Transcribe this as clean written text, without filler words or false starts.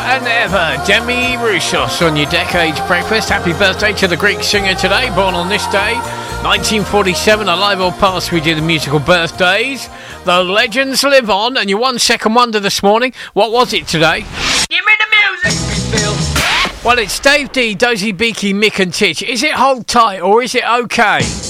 and ever. Demi Roussos on your Decades Breakfast. Happy birthday to the Greek singer today, born on this day, 1947. Alive or past, we do the musical birthdays. The legends live on, and your 1 second wonder this morning. What was it today? Give me the music. Well, it's Dave D, Dozy Beaky, Mick and Titch. Is it hold tight or is it okay?